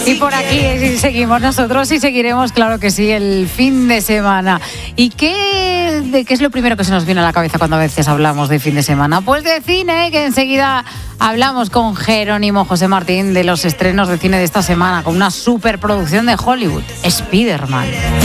Y por aquí seguimos nosotros y seguiremos, claro que sí, el fin de semana. ¿Y qué es lo primero que se nos viene a la cabeza cuando a veces hablamos de fin de semana? Pues de cine, que enseguida hablamos con Jerónimo José Martín de los estrenos de cine de esta semana, con una superproducción de Hollywood, Spider-Man.